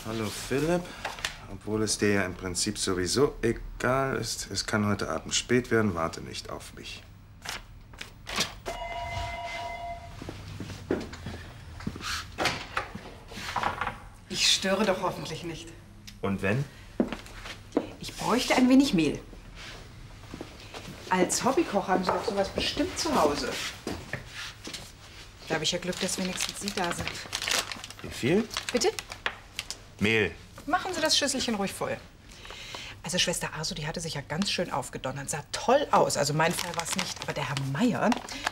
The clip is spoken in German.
Hallo Philipp. Obwohl es dir ja im Prinzip sowieso egal ist, es kann heute Abend spät werden, warte nicht auf mich. Ich störe doch hoffentlich nicht. Und wenn? Ich bräuchte ein wenig Mehl. Als Hobbykoch haben Sie doch sowas bestimmt zu Hause. Da habe ich ja Glück, dass wenigstens Sie da sind. Wie viel? Bitte? Mehl. Machen Sie das Schüsselchen ruhig voll. Also Schwester Arso, die hatte sich ja ganz schön aufgedonnert. Sah toll aus. Also mein Fall war es nicht. Aber der Herr Meier,